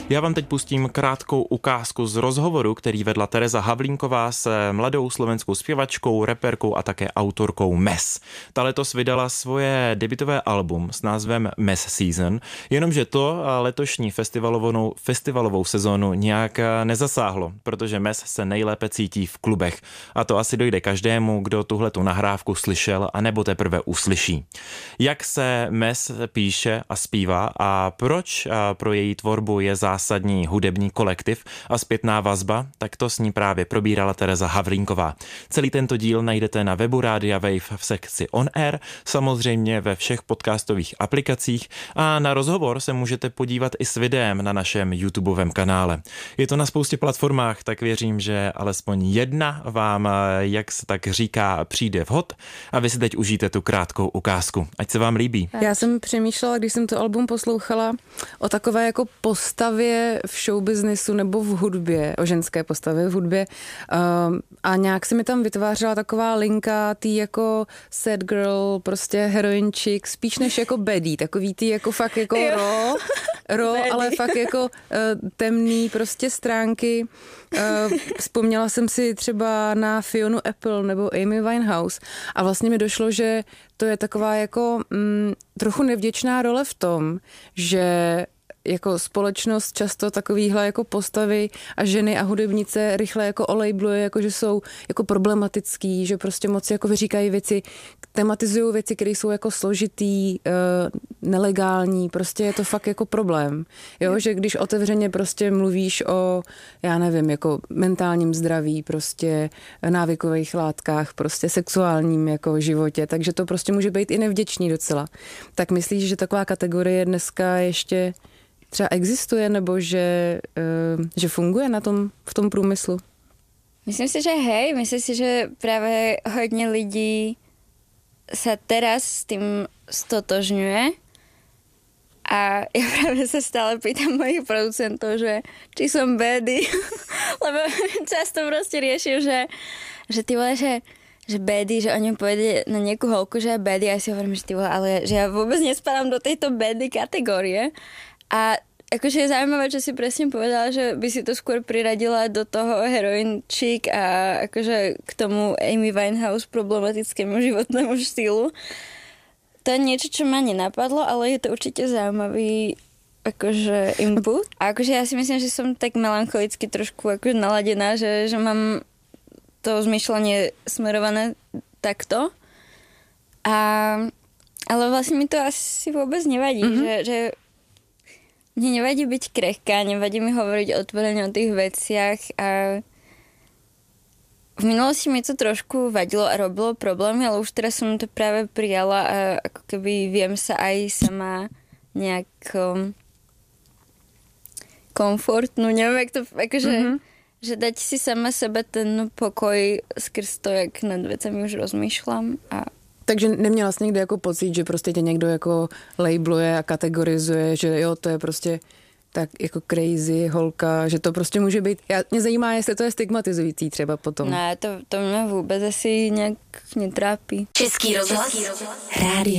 Já vám teď pustím krátkou ukázku z rozhovoru, který vedla Tereza Havlínková s mladou slovenskou zpěvačkou, rapperkou a také autorkou Mes. Ta letos vydala svoje debutové album s názvem Mes Season, jenomže to letošní festivalovou sezónu nějak nezasáhlo, protože Mes se nejlépe cítí v klubech. A to asi dojde každému, kdo tuhletu nahrávku slyšel a nebo teprve uslyší. Jak se Mes píše a zpívá a proč pro její tvorbu je zásadní hudební kolektiv a zpětná vazba, tak to s ní právě probírala Tereza Havlínková. Celý tento díl najdete na webu Rádia Wave v sekci On Air, samozřejmě ve všech podcastových aplikacích a na rozhovor se můžete podívat i s videem na našem YouTubeovém kanále. Je to na spoustě platformách, tak věřím, že alespoň jedna vám, jak se tak říká, přijde vhod a vy si teď užijte tu krátkou ukázku. Ať se vám líbí. Já jsem přemýšlela, když jsem to album poslouchala, o takové jako postavě v showbiznesu nebo v hudbě, o ženské postavě v hudbě a nějak se mi tam vytvářela taková linka tý jako sad girl, prostě heroin chick, spíš než jako baddie, takový tý jako fakt jako raw, ale fakt jako temný prostě stránky. Vzpomněla jsem si třeba na Fionu Apple nebo Amy Winehouse a vlastně mi došlo, že to je taková jako trochu nevděčná role v tom, že jako společnost často takovýhle jako postavy a ženy a hudebnice rychle jako olejbluje, jako že jsou jako problematický, že prostě moc jako vyříkají věci, tematizují věci, které jsou jako složitý, nelegální, prostě je to fakt jako problém. Jo, že když otevřeně prostě mluvíš o, já nevím, jako mentálním zdraví, prostě návykových látkách, prostě sexuálním jako životě, takže to prostě může být i nevděčný docela. Tak myslíš, že taková kategorie dneska ještě třeba existuje, nebo že funguje v tom průmyslu? Myslím si, že hej, myslím si, že práve hodně lidí sa teraz s tým stotožňuje a ja práve sa stále pýtam mojich producentov, že či som baddie, lebo často proste riešim, že ty vole, že baddie, že o ňom povede na nejakú holku, že je baddie a ja si hovorím, že ty vole, ale že ja vôbec nespadám do tejto baddie kategórie. A akože je zaujímavé, čo si presne povedala, že by si to skôr priradila do toho heroin chick a akože k tomu Amy Winehouse problematickému životnému štýlu. To je niečo, čo ma nenapadlo, ale je to určite zaujímavý akože input. A akože ja si myslím, že som tak melancholicky trošku akože naladená, že mám to zmýšľanie smerované takto. Ale vlastne mi to asi vôbec nevadí, že mne nevadí byť krehká, nevadí mi hovoriť otvorene o tých veciach a v minulosti mi to trošku vadilo a robilo problémy, ale už teraz som to práve prijala a ako keby viem sa aj sama nejak komfortnú, neviem, jak to, akože, že dať si sama sebe ten pokoj skrz to, jak nad vecami už rozmýšľam a takže neměla jsi někdy jako pocit, že prostě tě někdo jako labeluje a kategorizuje, že jo, to je prostě tak jako crazy holka, že to prostě může být. Mě zajímá, jestli to je stigmatizující třeba potom. Ne, to mě vůbec asi nějak netrápí. Český rozhlas. Rádio